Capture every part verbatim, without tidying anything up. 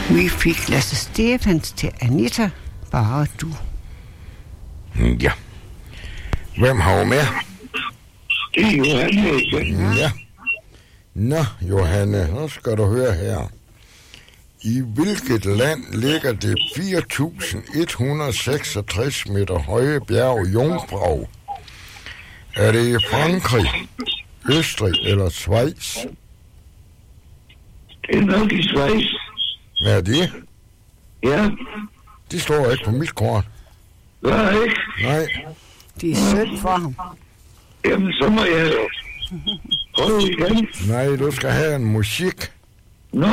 Vi fik Lasse Stefans til Anita. Bare du. Ja. Hvem har du med? Det er Johanne igen. Ja. Nå, Johanne, nu skal du høre her. I hvilket land ligger det fire tusind et hundrede seksogtres meter høje bjerg Jungfrau? Er det i Frankrig, Østrig eller Schweiz? Det er nok i Schweiz. Hvad er det? Ja. De står ikke på mit kort. Hvad ikke? Nej. Det er synd for ham. Jamen, så må jeg jo prøve igen. Nej, du skal have en musik. Nå.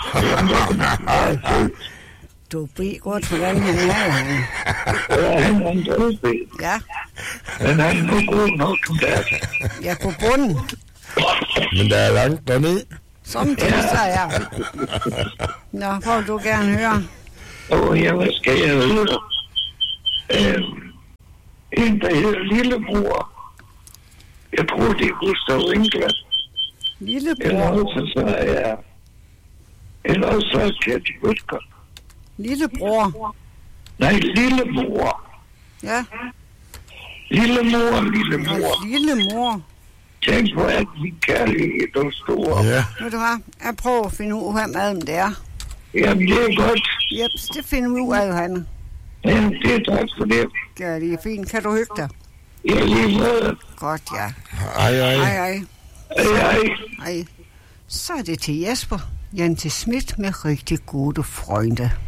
Du ved godt, hvordan han er, han. Ja, han er en dødben. Ja. Men han er nu god nok, som det er. Ja, på bunden. Men der er langt dernede. Som det så er. Nå, hvor vil du gerne høre? Åh, oh, ja, hvad skal jeg høre? Øhm, en, der hedder Lillebror. Jeg tror, det er Gustav Winkler. Lillebror. Eller også så er jeg... Eller også så er Kjeld Bøtger. Lillebror. Nej, Lillebror. Ja. Lillemor, Lillemor. Lillemor. Tænk på, at vi kærlighed og store. Ja. Ved du hvad? Jeg prøver at finde ud af, hvad det er. Jamen, det er godt. Jeps, det finder vi ud af, Johanne. Jamen, det er tak for det. Ja, det er fint. Kan du hygge dig? Jeg lige med. Godt, ja. Ej, ej. Hej, hej. Hej, hej. Hej. Så er det til Jesper. Jante Schmidt med rigtig gode frønde.